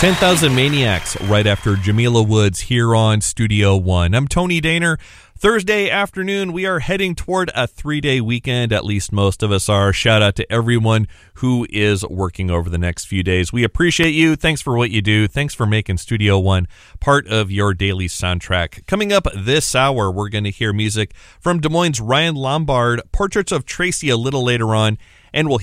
10,000 Maniacs right after Jamila Woods here on Studio One. I'm Tony Daner. Thursday afternoon, we are heading toward a 3-day weekend. At least most of us are. Shout out to everyone who is working over the next few days. We appreciate you. Thanks for what you do. Thanks for making Studio One part of your daily soundtrack. Coming up this hour, we're going to hear music from Des Moines' Ryan Lombard, Portraits of Tracy a little later on, and we'll